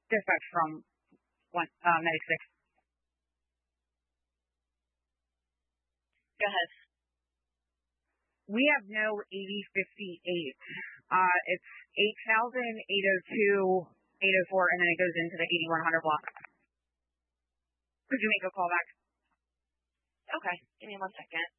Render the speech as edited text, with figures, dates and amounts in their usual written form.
Dispatch from Medic 6. Go ahead. We have no 8058. It's 8000, 802, 804, and then it goes into the 8100 block. Could you make a call back? Okay, give me 1 second.